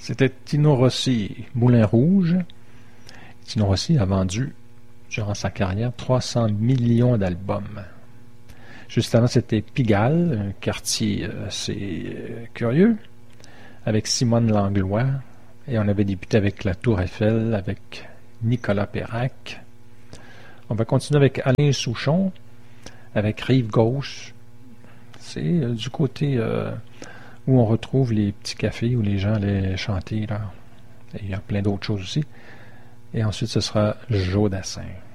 C'était Tino Rossi, Moulin Rouge. Tino Rossi a vendu, durant sa carrière, 300 millions d'albums. Juste avant, c'était Pigalle, un quartier assez curieux, avec Simone Langlois. Et on avait débuté avec la Tour Eiffel, avec Nicolas Perrac. On va continuer avec Alain Souchon, avec Rive Gauche. C'est du côté où on retrouve les petits cafés où les gens allaient chanter, là. Et il y a plein d'autres choses aussi. Et ensuite, ce sera Joe Dassin.